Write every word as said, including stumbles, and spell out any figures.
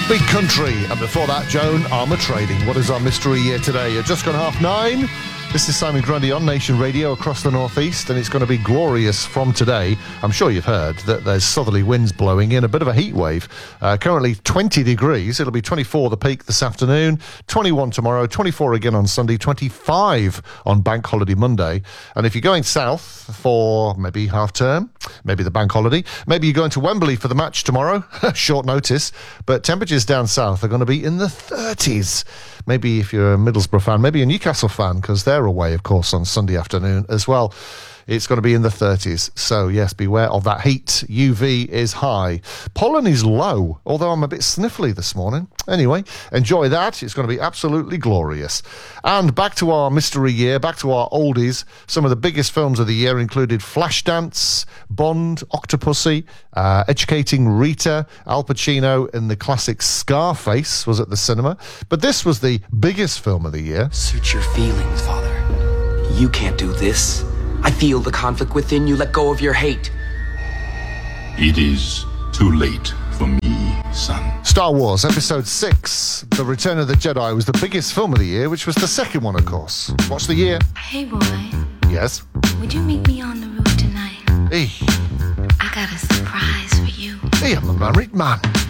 Big Country, and before that, Joan Armour Trading. What is our mystery year today? At just gone half nine. This is Simon Grundy on Nation Radio across the northeast, and it's going to be glorious from today. I'm sure you've heard that there's southerly winds blowing in, a bit of a heat wave. Uh, currently twenty degrees. It'll be twenty-four the peak this afternoon, twenty-one tomorrow, twenty-four again on Sunday, twenty-five on Bank Holiday Monday. And if you're going south for maybe half term, maybe the Bank Holiday, maybe you're going to Wembley for the match tomorrow, short notice, but temperatures down south are going to be in the thirties. Maybe if you're a Middlesbrough fan, maybe a Newcastle fan, because they're away, of course, on Sunday afternoon as well. It's going to be in the thirties. So, yes, beware of that heat. U V is high. Pollen is low, although I'm a bit sniffly this morning. Anyway, enjoy that. It's going to be absolutely glorious. And back to our mystery year, back to our oldies. Some of the biggest films of the year included Flashdance, Bond, Octopussy, uh, Educating Rita, Al Pacino in the classic Scarface was at the cinema. But this was the biggest film of the year. Search your feelings, Father. You can't do this. I feel the conflict within you. Let go of your hate. It is too late for me, son. Star Wars Episode six, The Return of the Jedi, was the biggest film of the year, which was the second one, of course. What's the year? Hey, boy. Yes? Would you meet me on the roof tonight? Hey. I got a surprise for you. Hey, I'm a married man.